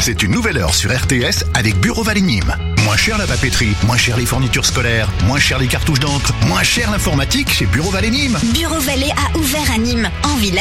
C'est une nouvelle heure sur RTS avec Bureau Vallée Nîmes. Moins cher la papeterie, moins cher les fournitures scolaires, moins cher les cartouches d'encre, moins cher l'informatique chez Bureau Vallée Nîmes. Bureau Vallée a ouvert à Nîmes, en village.